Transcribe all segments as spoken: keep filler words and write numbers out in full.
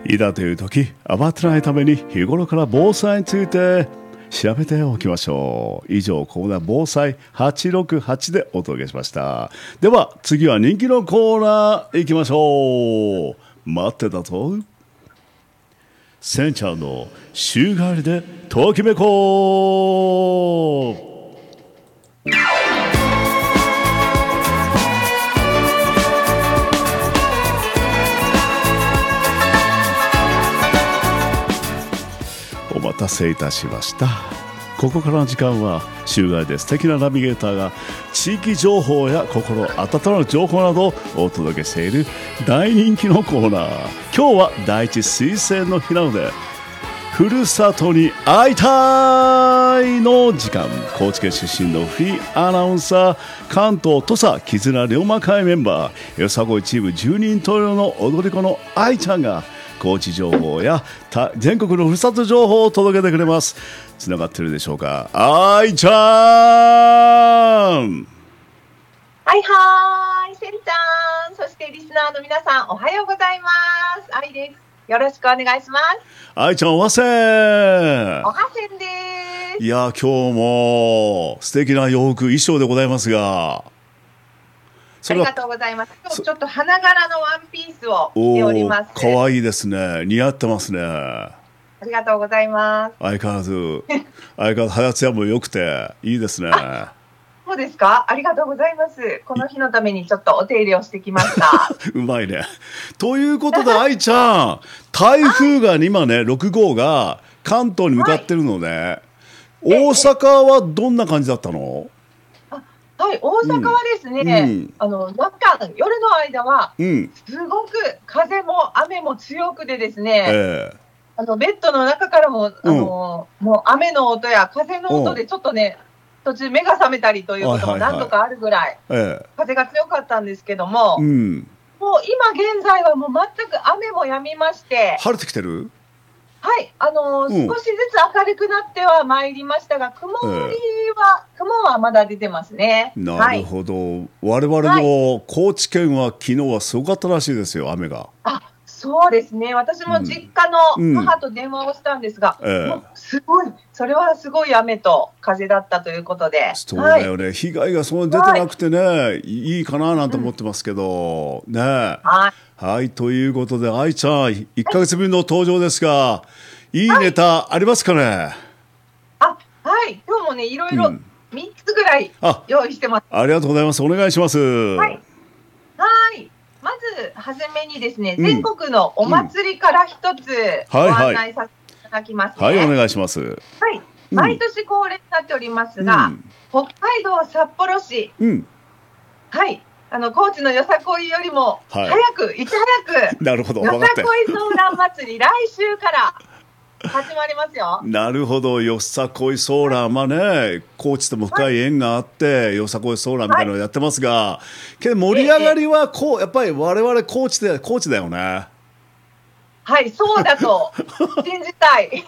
いざという時、慌てないために日頃から防災について調べておきましょう。以上、コーナー防災はちろくはちでお届けしました。では次は人気のコーナー行きましょう。待ってたぞ。せんちゃんの週替わりでときめこう。お待たせいたしました。ここからの時間は週替わりで素敵なナビゲーターが地域情報や心温まる情報などをお届けしている大人気のコーナー。今日は第一水星の日なので、ふるさとに会いたいの時間。高知県出身のフリーアナウンサー、関東土佐絆龍馬会メンバー、よさこいチームじゅうにんトイレの踊り子の愛ちゃんが高知情報や全国のふるさと情報を届けてくれます。つながってるでしょうか、愛ちゃん。 はいはい、せんちゃん、そしてリスナーの皆さん、おはようございます。愛です。よろしくお願いします。 愛ちゃん、おはせん。おはせんです。 いや、今日も素敵な洋服、衣装でございますが、 ありがとうございます。今日ちょっと花柄のワンピースを着ております。 かわいいですね。似合ってますね。 ありがとうございます。 相変わらず、相変わらず肌ツヤも良くていいですね。 そうですか。ありがとうございます。この日のためにちょっとお手入れをしてきました。 うまいね。ということで、愛ちゃん、台風が今ね、ろく号が関東に向かってるので、はい、大阪はどんな感じだったの？ はい、大阪はですね、うん、あの中夜の間は、うん、すごく風も雨も強くでですね、えー、あのベッドの中からも、あの、うん、もう雨の音や風の音でちょっとね、途中目が覚めたりということも何度かあるぐらい、風が強かったんですけども、うん、もう今現在はもう全く雨も止みまして、 晴れてきてる？ はい、あのーうん、少しずつ明るくなってはまいりましたが、曇りは、えー、雲はまだ出てますね。 なるほど。はい、我々の高知県は昨日はすごかったらしいですよ、雨が。 あ、そうですね。私も実家の母と電話をしたんですが、うんうん、もうすごい、それはすごい雨と風だったということで。 そうだよね。はい、被害がそんなに出てなくてね、はい、いいかななんて思ってますけど、うん、ね。はい。はい、ということで、愛ちゃん、いっかげつぶりの登場ですが、はい、いいネタありますかね？はい、 あ、はい。今日もね、いろいろみっつぐらい用意してます。 ありがとうございます。お願いします。はい。 はい。まず、はじめにですね、うん、全国のお祭りから一つご案内させていただきますね。 はい、はい、お願いします。 はい。毎年恒例になっておりますが、うん、北海道札幌市。うん、はい。あの高知のよさこいよりも早く、はい、いち早くなるほど、 よさこいソーラン祭り来週から始まりますよ。 なるほど、よさこいソーラン、まあね、高知とも深い縁があって、はい、よさこいソーランみたいなのをやってますが、はい、けど盛り上がりはこう、やっぱり我々高知で高知だよね。 はい、そうだと信じたい。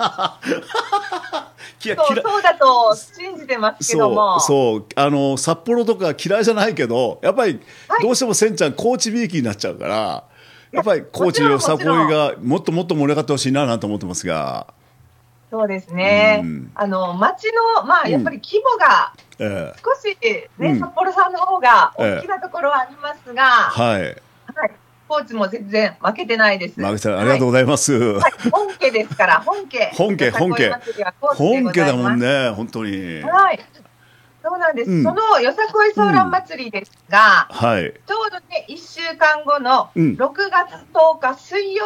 そう、そうだと信じてますけども、 そう、そう、あの札幌とか嫌いじゃないけど、やっぱりどうしてもせんちゃん高知びいきになっちゃうから、やっぱり高知のよさこいがもっともっと盛り上がってほしいななんて思ってますが。 そうですね、うん、あの町の、まあ、やっぱり規模が少し、ね、うん、札幌さんの方が大きなところはありますが、えー、はい、はい、高知も全然負けてないです。 負けてない、ありがとうございます。 はい、本家ですから、本家。 本家、本家。本家だもんね、本当に。 はい。そうなんです。うん、そのよさこいソーラン祭りですが、うん、はい、ちょうどね、いっしゅうかんごのろくがつとおか水曜